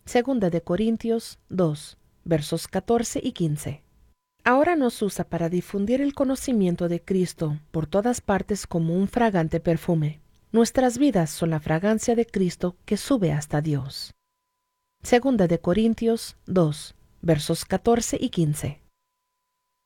Segunda de Corintios 2, versos 14 y 15. Ahora nos usa para difundir el conocimiento de Cristo por todas partes como un fragante perfume. Nuestras vidas son la fragancia de Cristo que sube hasta Dios. Segunda de Corintios 2, versos 14 y 15.